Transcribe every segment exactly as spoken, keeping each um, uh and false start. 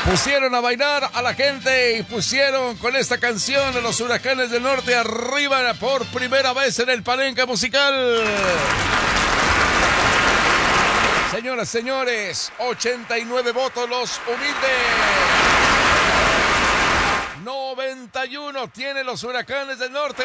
Pusieron a bailar a la gente y pusieron con esta canción a los Huracanes del Norte arriba por primera vez en el Palenque Musical. Señoras, señores, ochenta y nueve votos los Humildes. noventa y uno tienen los Huracanes del Norte.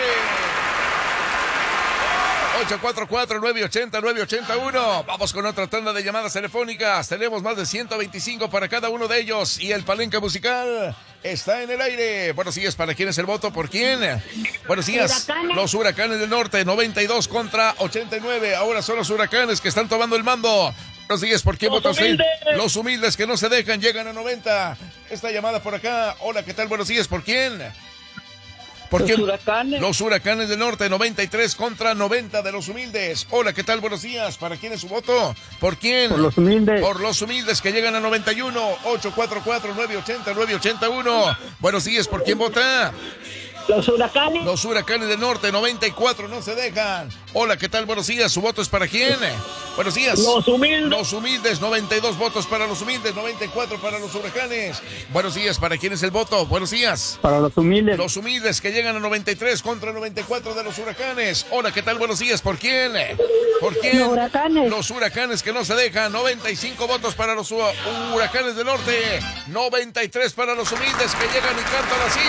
ocho cuatro cuatro, nueve ocho cero, nueve ocho uno. Vamos con otra tanda de llamadas telefónicas. Tenemos más de ciento veinticinco para cada uno de ellos. Y el Palenque Musical está en el aire. Buenos días, ¿para quién es el voto? ¿Por quién? Buenos días. Huracanes. Los Huracanes del Norte, noventa y dos contra ochenta y nueve. Ahora son los Huracanes que están tomando el mando. Buenos días, ¿por quién vota usted? Los Humildes que no se dejan, llegan a noventa. Esta llamada por acá. Hola, ¿qué tal? Buenos días, ¿por quién? ¿Por Los quién? Huracanes. Los Huracanes del Norte, noventa y tres contra noventa de los Humildes. Hola, ¿qué tal? Buenos días. ¿Para quién es su voto? ¿Por quién? Por los Humildes. Por los Humildes que llegan a noventa y uno. ocho cuatro cuatro, nueve ocho cero, nueve ocho uno. Buenos días, ¿por quién vota? Los Huracanes. Los Huracanes del Norte, noventa y cuatro, no se dejan. Hola, ¿qué tal? Buenos días. ¿Su voto es para quién? Buenos días. Los Humildes. Los Humildes, noventa y dos votos para los Humildes, noventa y cuatro para los Huracanes. Buenos días, ¿para quién es el voto? Buenos días. Para los Humildes. Los Humildes que llegan a noventa y tres contra noventa y cuatro de los Huracanes. Hola, ¿qué tal? Buenos días. ¿Por quién? ¿Por quién? Los Huracanes. Los Huracanes que no se dejan. noventa y cinco votos para los Huracanes del Norte. noventa y tres para los Humildes que llegan y cantan así.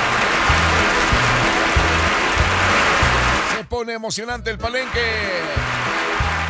Se pone emocionante el Palenque.